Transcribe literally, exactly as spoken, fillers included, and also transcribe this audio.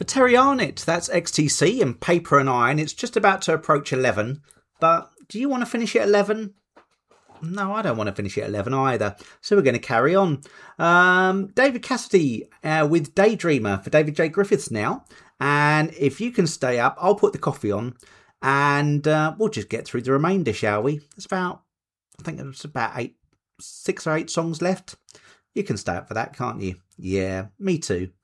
For Terry Arnott, that's X T C and Paper and Iron. It's just about to approach eleven, but do you want to finish at eleven? No, I don't want to finish at eleven either. So we're going to carry on. Um, David Cassidy uh, with Daydreamer for David J. Griffiths now. And if you can stay up, I'll put the coffee on and uh, we'll just get through the remainder, shall we? It's about, I think it's about eight, six or eight songs left. You can stay up for that, can't you? Yeah, me too.